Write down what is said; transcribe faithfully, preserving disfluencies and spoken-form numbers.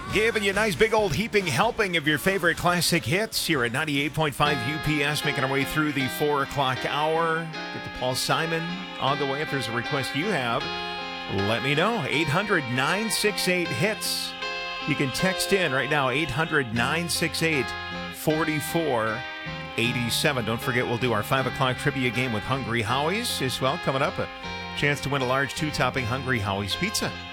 Giving you a nice big old heaping helping of your favorite classic hits here at ninety-eight point five U P S, making our way through the four o'clock hour. Get to Paul Simon on the way. If there's a request you have, let me know. eight hundred nine six eight hits. You can text in right now, eight hundred nine six eight four four eight seven. Don't forget, we'll do our five o'clock trivia game with Hungry Howie's as well coming up. A chance to win a large two-topping Hungry Howie's pizza.